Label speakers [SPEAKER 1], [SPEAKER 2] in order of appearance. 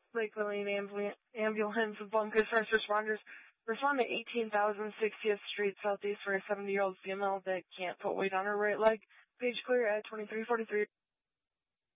[SPEAKER 1] Lake Lillian Ambulance of Bunkers First Responders. Respond to 18,060th Street Southeast for a 70-year-old female that can't put weight on her right leg. Page clear at 2343.